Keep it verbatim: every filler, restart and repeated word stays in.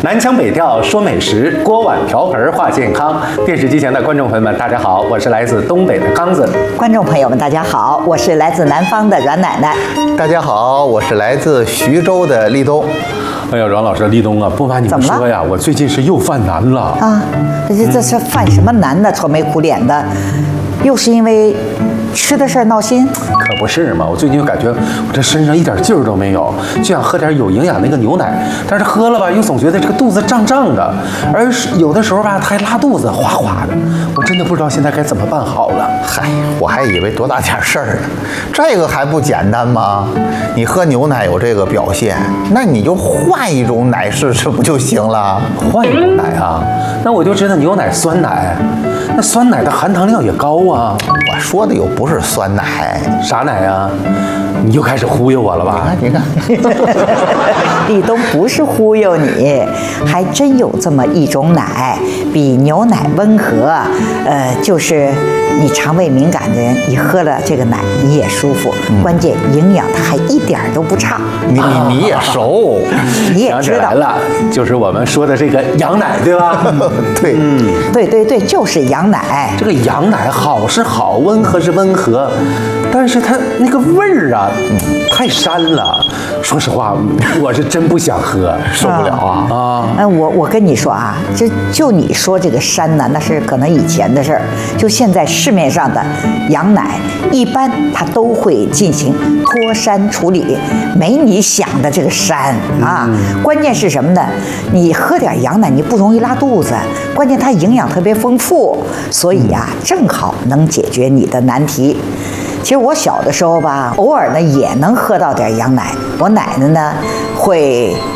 南腔北调说美食，锅碗瓢盆话健康。电视机前的观众朋友们，大家好，我是来自东北的刚子。 观众朋友们，大家好，我是来自南方的阮奶奶。 大家好，我是来自徐州的立冬。 哎呀，阮老师，立冬啊，不瞒你们说呀，我最近是又犯难了啊！这这是犯什么难呢？愁眉苦脸的，又是因为吃的事儿闹心？ 可不是嘛，我最近就感觉我这身上一点劲儿都没有，就想喝点有营养那个牛奶，但是喝了吧，又总觉得这个肚子胀胀的，而有的时候吧，它还拉肚子，哗哗的。我真的不知道现在该怎么办好了。 嗨，我还以为多大点事儿呢，这个还不简单吗？你喝牛奶有这个表现，那你就换一种奶试试不就行了？ 换一种奶啊？那我就知道牛奶酸奶，那酸奶的含糖量也高啊。 我说的又不是酸奶， 啥奶呀？你又开始忽悠我了吧？ 你看，你看， 立冬不是忽悠你，还真有这么一种奶，比牛奶温和，呃，就是你肠胃敏感的人，你喝了这个奶你也舒服，嗯、关键营养它还一点都不差。 你你你也熟， 你也知道了，就是我们说的这个羊奶，对吧？ 对， 嗯，对对对，就是羊奶。 这个羊奶好是好，温和是温和，但是它那个味儿啊。嗯，太膻了。说实话，我是真不想喝，受不了啊啊！ 嗯、呃，我我跟你说啊，这就你说这个膻呢，那是可能以前的事儿。就现在市面上的羊奶，一般它都会进行脱膻处理，没你想的这个膻啊。嗯、关键是什么呢？你喝点羊奶，你不容易拉肚子。关键它营养特别丰富，所以啊，正好能解决你的难题。其实我小的时候吧，偶尔呢也能喝到点羊奶。我奶奶呢会